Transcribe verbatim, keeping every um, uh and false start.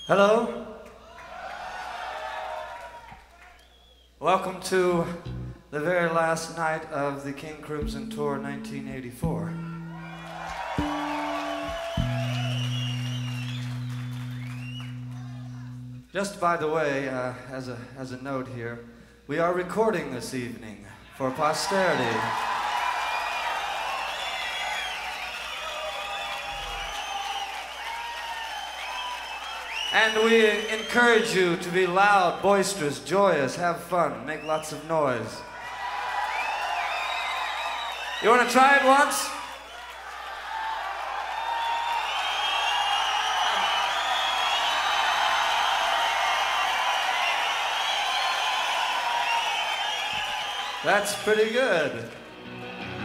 Hello. Welcome to the very last night of the King Crimson Tour nineteen eighty-four. Just by the way, uh, as a, as a note here, we are recording this evening for posterity. And we encourage you to be loud, boisterous, joyous, have fun, make lots of noise. You want to try it once? That's pretty good.